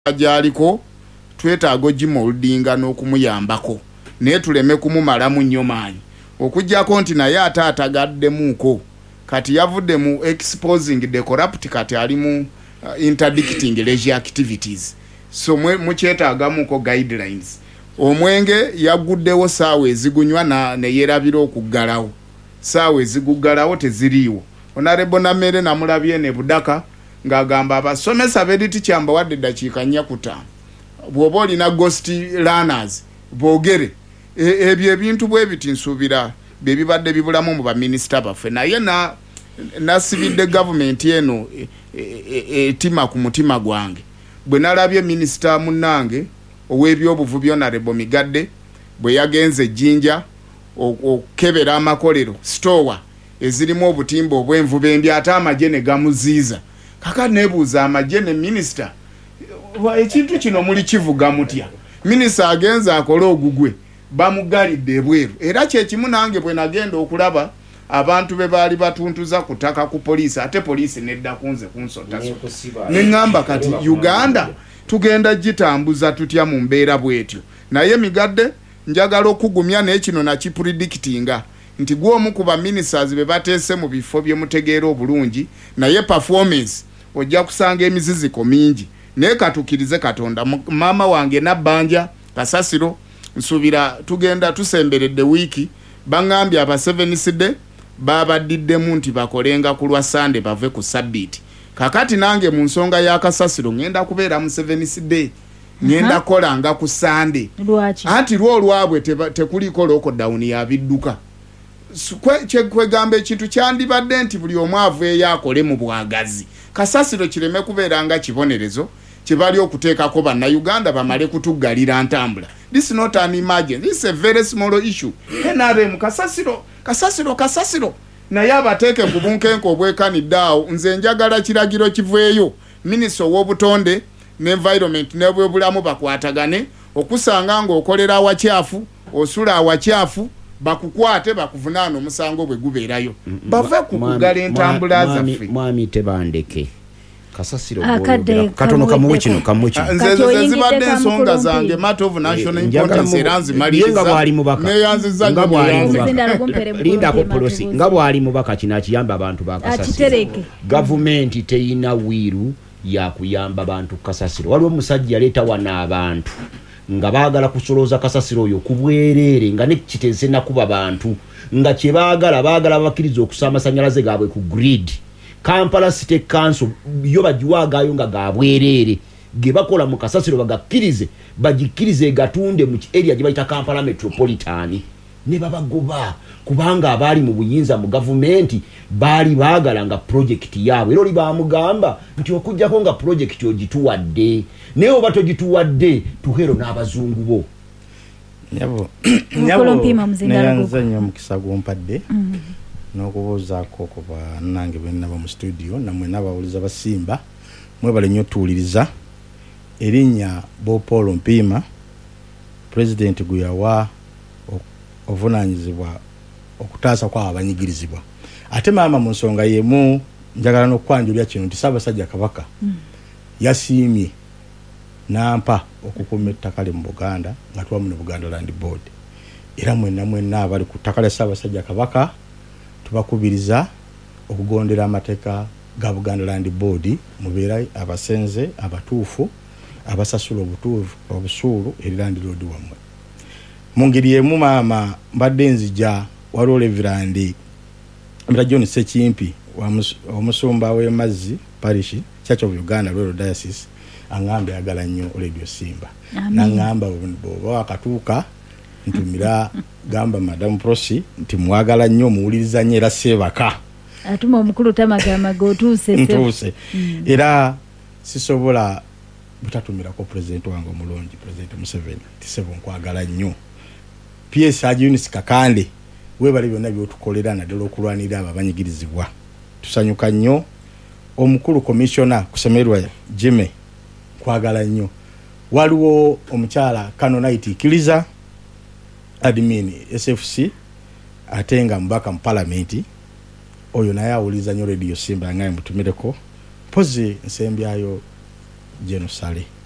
ajaliko twetaago gimoldinga n'okumuyambako naye tuleme kumumalamu nnyo maanyi okujjako nti naye ate atagaddemuuko kati yavudde mu exposing the corrupt kati ali mu interdicting leisure activities so mukyetaagamuko guidelines omwenge yaguddewo saawa ezigunywa neyerabira okuggalawo saawa eziguggalawo teziriiwo Honorable Namere namulabye ne Budaka ng'agamba abasomesa b'editi kyamba wadde eddakiika 4 bw'oba olina ghost learners boogere ebyo ebintu bwe biti nsuubira bye bibadde bibulamu mu baminisita baffe naye nasibidde gavumenti eno etima ku mutima gwange bwe nalabye minisita munnange ow'ebyobuvubi Honorable Migadde bwe yagenze Jinja okukebera amakolero stowa ezirimu obutimba obw'envuba embi ate amagye ne gamuziiza kaka nebuuza amagye ne minisita ekintu kino muli kivuga mutya minisita agenza akola ogugwe bamugalidde ebweru era kyekimu nange bwe nagenda okulaba abantu be baali batuntuza kutaka ku poliisi ate poliisi nedda kunze kunsotaso neŋŋamba kati Uganda tugenda gitambuza tutya mu mbeera bwetyo naye Migadde njagala okugumya n'ekino nakipredictinga nti gwomu ku baminisiters be bateese mu bifo bye mutegeera obulungi naye performance ojja kusanga emiziziko mingi naye katukirize Katonda maama wange Nabbanja Kasasiro nsuubira tugenda tusemberedde wiiki baŋŋambye aba 7th babaddiddemu nti bakolenga ku lwa Sande bave ku Sabbiiti kakati nange mu nsonga ya Kasasiro ngenda kubeera mu 7th ngenda kolanga ku Sande anti lwo olwabwe tekuliko lockdown ya bidduka kwegamba ekintu kyandibadde nti buli omu aveeyo akole mu bwagazi Kasasiro kireme kubeera nga kibonerezo kibali okuteekako bannayuganda bamale kutuggalira ntambula. This is not an emergency, this is a very small issue. NRM Kasasiro naye abateeke ku bunkenko obwekaniddeawo nze njagala kiragiro kiveeyo minisita w'obutonde n'environment n'ebwebulamu bakwatagane okusanga ng'okolera awakyafu osula awakyafu bakukwate bakuvunaana omusango bwe gubeerayo bave ku kugala entambula zaffe mwami tebandeke Kasasiro katono kamuwe kino nze zibadde ensonga zange matter of national importance eranzi maliriza neyanziza nga bwali linda ko policy nga bwali mubaka kina kiyamba abantu ba Kasasiro government teyina wiru ya kuyamba abantu Kasasiro waliwo musajja yaleta wana abantu nga baagala kusoloza Kasasiro oyo kubwerere nga nekiteze nakuba bantu nga kyebaagala bakiriza okusama sanyalaze gaabwe ku grid Kampala City Council yo bajiwagayo nga gabwerere ge bakola mu Kasasiro bagakirize bagikirize gatunde mu area gye bayita Kampala Metropolitan ne babagoba kubanga abali mu buyinza mu government bali baagala nga project yaabwe ero libamugamba nti okujjako nga project ogituwadde neyo batogituwadde tuhero n'abazungu bo nyabo nyanza mukisa gompadde n'okubuuzaako kuba nange bennaba mu studio namwe n'abawuliza basimba mwebale nnyo tuwuliriza erinnya Paul Mpiima president gwe yawa ovunaanyizibwa okutaasa kwa abanyigirizibwa ate maama mu nsonga yemu njagala n'okwanjulya kino nti Ssaabasajja Kabaka yasiimye nampa okukuuma ettaka lye mu Buganda nga tuwamu ne Buganda Land Board era mwenna abali ku ttaka lya Ssaabasajja Kabaka tubakubiriza okugondera amateeka ga Buganda Land Board mubeera abasenze abatuufu abasasula obusuulu eri Land Road wamwe mu ngeri emu maama mbadde nzija waliwo Reverend John Sekimpi omusumba w'emazzi parish Church of Uganda Royal Diocese angambe agala nnyo Radio Simba nangamba bw'oba wakatuuka ntumira gamba Madam Prosi nti mwagala nnyo muwuliriza nnyo era sebaka atuma omukulu tamagama gotuuse era sisobola butatumira ko president wange omulungi President Museveni tisebo nkwagala nnyo PS Eunice Kakande webali byonna byotukolera naddala okulwanira abanyigirizibwa tusanyuka nnyo omukulu commissioner kusemerwa Jimmy kwagala nnyo waliwo omukyala Kanonite Kiliza admin SFC atenga mbaka mu parliament oyo naye awuliza nnyo Radio Simba ngaye mutumireko pozi nsembyayo Jenosale